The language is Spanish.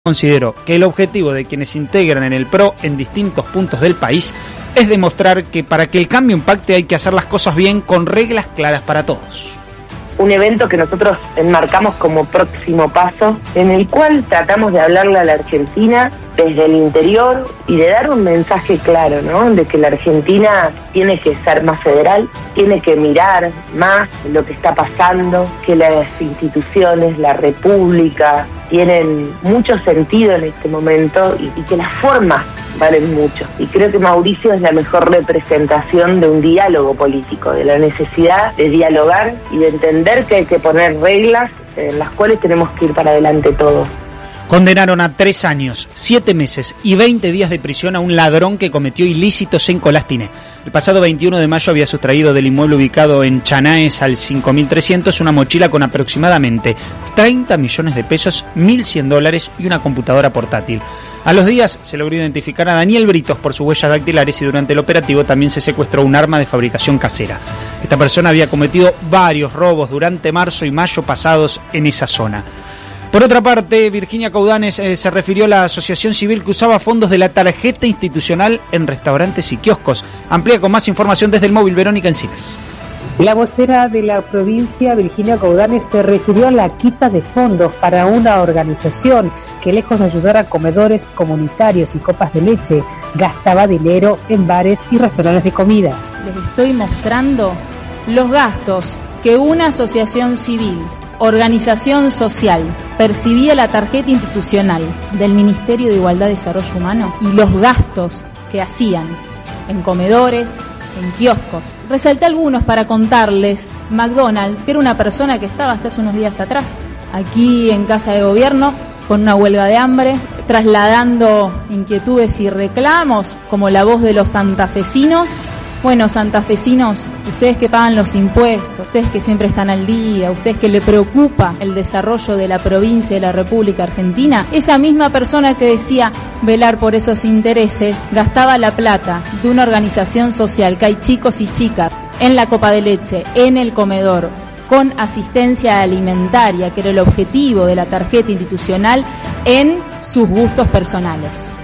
Considero que el objetivo de quienes integran en el PRO en distintos puntos del país es demostrar que para que el cambio impacte hay que hacer las cosas bien con reglas claras para todos. Un evento que nosotros enmarcamos como próximo paso, en el cual tratamos de hablarle a la Argentina desde el interior y de dar un mensaje claro, ¿no? De que la Argentina tiene que ser más federal, tiene que mirar más lo que está pasando, que las instituciones, la República, tienen mucho sentido en este momento y que las formas valen mucho. Y creo que Mauricio es la mejor representación de un diálogo político, de la necesidad de dialogar y de entender que hay que poner reglas en las cuales tenemos que ir para adelante todos. Condenaron a 3 años, 7 meses y 20 días de prisión a un ladrón que cometió ilícitos en Colastiné. El pasado 21 de mayo había sustraído del inmueble ubicado en Chanaes al 5300 una mochila con aproximadamente 30 millones de pesos, $1.100 y una computadora portátil. A los días se logró identificar a Daniel Britos por sus huellas dactilares y durante el operativo también se secuestró un arma de fabricación casera. Esta persona había cometido varios robos durante marzo y mayo pasados en esa zona. Por otra parte, Virginia Coudanes se refirió a la asociación civil que usaba fondos de la tarjeta institucional en restaurantes y kioscos. Amplía con más información desde el móvil Verónica Encinas. La vocera de la provincia, Virginia Coudanes, se refirió a la quita de fondos para una organización que, lejos de ayudar a comedores comunitarios y copas de leche, gastaba dinero en bares y restaurantes de comida. Les estoy mostrando los gastos que una asociación civil, organización social, percibía la tarjeta institucional del Ministerio de Igualdad y Desarrollo Humano y los gastos que hacían en comedores, en kioscos. Resalté algunos para contarles. McDonald's, que era una persona que estaba hasta hace unos días atrás aquí en Casa de Gobierno con una huelga de hambre, trasladando inquietudes y reclamos como la voz de los santafesinos. Bueno, santafesinos, ustedes que pagan los impuestos, ustedes que siempre están al día, ustedes que le preocupa el desarrollo de la provincia de la República Argentina, esa misma persona que decía velar por esos intereses, gastaba la plata de una organización social, que hay chicos y chicas en la copa de leche, en el comedor, con asistencia alimentaria, que era el objetivo de la tarjeta institucional, en sus gustos personales.